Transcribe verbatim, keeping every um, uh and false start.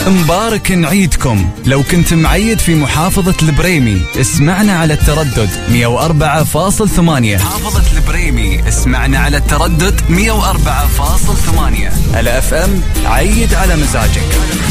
مبارك نعيدكم. لو كنت معيد في محافظة البريمي اسمعنا على التردد مية وأربعة فاصل ثمانية. محافظة البريمي اسمعنا على التردد مية وأربعة فاصل ثمانية. على اف ام عيد على مزاجك.